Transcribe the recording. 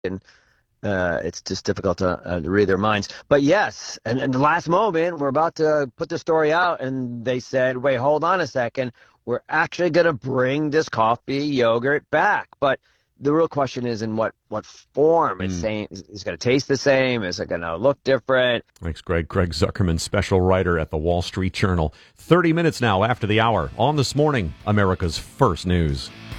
and it's just difficult to read their minds. But yes, and in the last moment, we're about to put the story out, and they said, "Wait, hold on a second. We're actually going to bring this coffee yogurt back." But the real question is in what form. It's saying is it going to taste the same? Is it going to look different? Thanks, Greg. Greg Zuckerman, special writer at the Wall Street Journal. 30 minutes now after the hour on This Morning, America's First News.